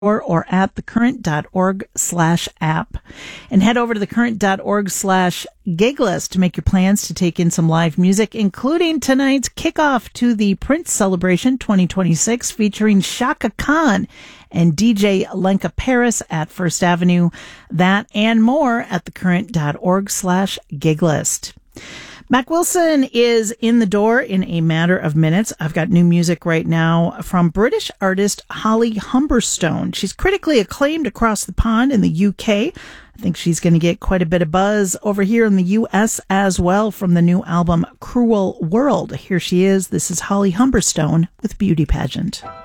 or at thecurrent.org/app. And head over to thecurrent.org/giglist to make your plans to take in some live music, including tonight's kickoff to the Prince Celebration 2026 featuring Shaka Khan and DJ Lenka Paris at First Avenue. That and more at thecurrent.org/giglist. Mac Wilson is in the door in a matter of minutes. I've got new music right now from British artist Holly Humberstone. She's critically acclaimed across the pond in the UK. I think she's going to get quite a bit of buzz over here in the US as well from the new album Cruel World. Here she is. This is Holly Humberstone with Beauty Pageant.